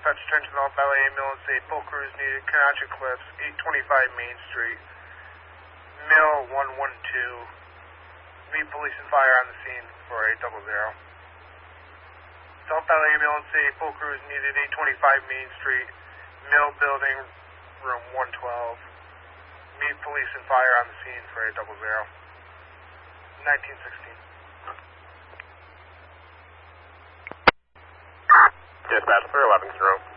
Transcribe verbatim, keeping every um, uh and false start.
dispatch, attention to all Valley ambulance, a full crews needed, Comanche Cliffs, eight twenty-five Main Street, Mill one one two. Meet police and fire on the scene for a double zero. South Valley ambulance, a full crews needed, eight twenty-five Main Street, Mill building, room one twelve. Meet police and fire on the scene for a double zero. nineteen sixteen. Dispatch for eleventh row.